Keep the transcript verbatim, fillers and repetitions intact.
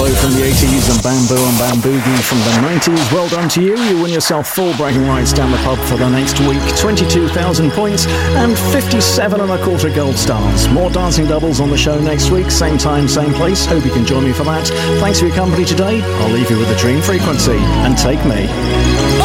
Flow from the eighties and Bamboo and Bamboogie from the nineties. Well done to you. You win yourself full bragging rights down the pub for the next week. twenty-two thousand points and fifty-seven and a quarter gold stars. More Dancing Doubles on the show next week. Same time, same place. Hope you can join me for that. Thanks for your company today. I'll leave you with the Dream Frequency and Take Me.